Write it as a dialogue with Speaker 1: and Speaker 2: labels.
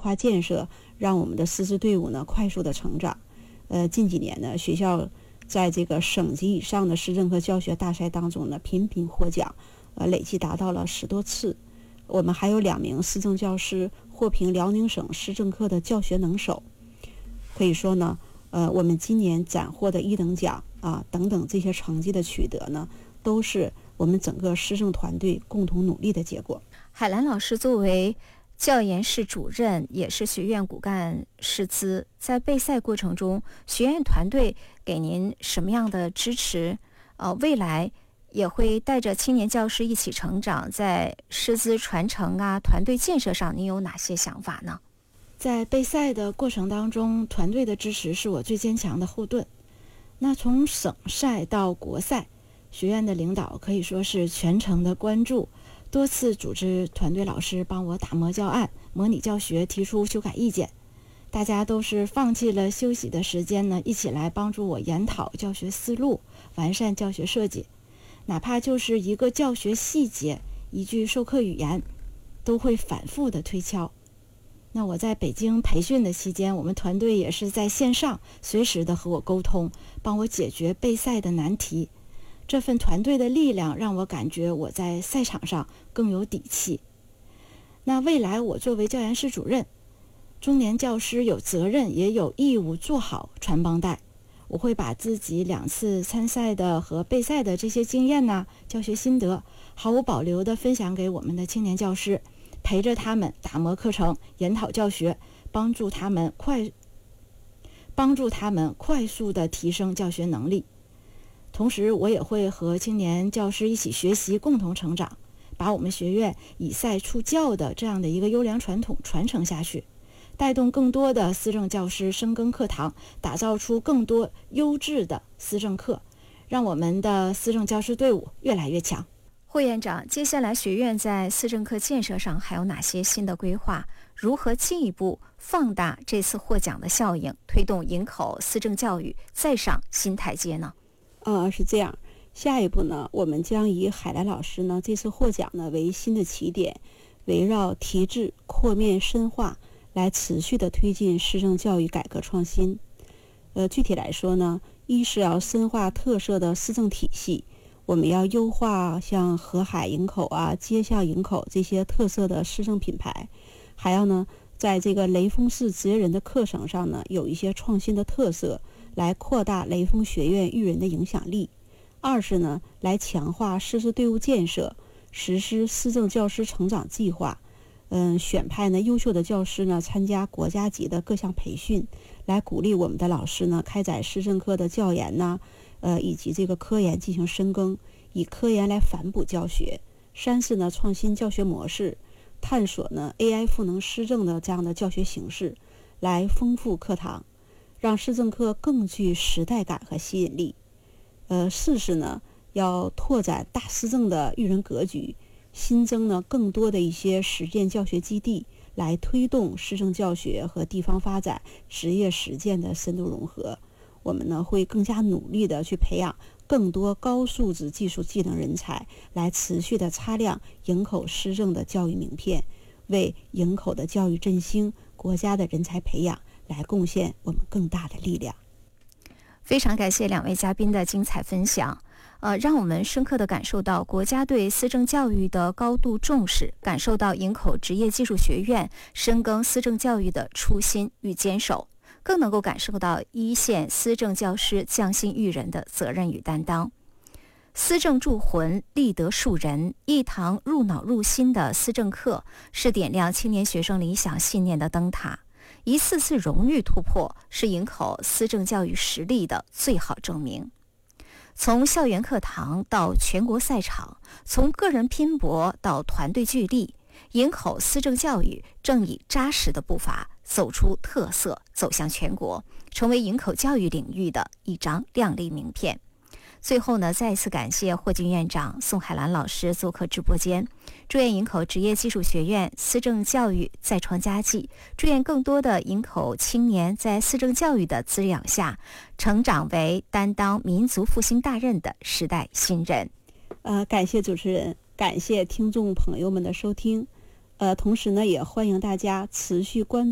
Speaker 1: 化建设，让我们的师资队伍呢快速的成长。近几年呢，学校在这个省级以上的师政课教学大赛当中呢，频频获奖，累计达到了10多次。我们还有2名师政教师获评辽宁省师政课的教学能手。可以说呢，我们今年斩获的1等奖等等这些成绩的取得呢，都是我们整个师政团队共同努力的结果。
Speaker 2: 海兰老师作为教研室主任，也是学院骨干师资，在备赛过程中，学院团队给您什么样的支持？未来也会带着青年教师一起成长，在师资传承团队建设上，您有哪些想法呢？
Speaker 1: 在备赛的过程当中，团队的支持是我最坚强的后盾。那从省赛到国赛，学院的领导可以说是全程的关注，多次组织团队老师帮我打磨教案、模拟教学，提出修改意见。大家都是放弃了休息的时间呢，一起来帮助我研讨教学思路，完善教学设计。哪怕就是一个教学细节、一句授课语言，都会反复的推敲。那我在北京培训的期间，我们团队也是在线上随时的和我沟通，帮我解决备赛的难题。这份团队的力量让我感觉我在赛场上更有底气。那未来我作为教研室主任，中年教师有责任也有义务做好传帮带。我会把自己2次参赛的和备赛的这些经验教学心得，毫无保留地分享给我们的青年教师，陪着他们打磨课程、研讨教学，帮助他们快速地提升教学能力。同时，我也会和青年教师一起学习，共同成长，把我们学院以赛出教的这样的一个优良传统传承下去，带动更多的思政教师深耕课堂，打造出更多优质的思政课，让我们的思政教师队伍越来越强。
Speaker 2: 霍院长，接下来学院在思政课建设上还有哪些新的规划？如何进一步放大这次获奖的效应，推动营口思政教育再上新台阶呢？
Speaker 1: 是这样。下一步呢，我们将以海兰老师呢这次获奖呢为新的起点，围绕提质、扩面、深化来持续的推进师政教育改革创新。具体来说呢，一是要深化特色的思政体系，我们要优化像河海营口街校营口这些特色的师政品牌，还要呢在这个雷锋式职业人的课程上呢有一些创新的特色，来扩大雷锋学院育人的影响力。二是呢，来强化师资队伍建设，实施师政教师成长计划，选派呢优秀的教师呢参加国家级的各项培训，来鼓励我们的老师呢开展师政课的教研以及这个科研进行深耕，以科研来反哺教学。三是呢，创新教学模式，探索呢 AI 赋能师政的这样的教学形式，来丰富课堂，让师政课更具时代感和吸引力。四是呢，要拓展大师政的育人格局，新增呢更多的一些实践教学基地，来推动师政教学和地方发展职业实践的深度融合。我们呢会更加努力的去培养更多高素质技术技能人才，来持续的擦亮营口师政的教育名片，为营口的教育振兴、国家的人才培养来贡献我们更大的力量。
Speaker 2: 非常感谢2位嘉宾的精彩分享，让我们深刻地感受到国家对思政教育的高度重视，感受到营口职业技术学院深耕思政教育的初心与坚守，更能够感受到一线思政教师匠心育人的责任与担当。思政铸魂，立德树人，一堂入脑入心的思政课，是点亮青年学生理想信念的灯塔。一次次荣誉突破，是营口思政教育实力的最好证明。从校园课堂到全国赛场，从个人拼搏到团队聚力，营口思政教育正以扎实的步伐走出特色，走向全国，成为营口教育领域的一张亮丽名片。最后呢，再一次感谢霍金院长、宋海兰老师做客直播间，祝愿营口职业技术学院思政教育再创佳绩，祝愿更多的营口青年在思政教育的滋养下，成长为担当民族复兴大任的时代新人。
Speaker 1: 感谢主持人，感谢听众朋友们的收听。同时呢，也欢迎大家持续关注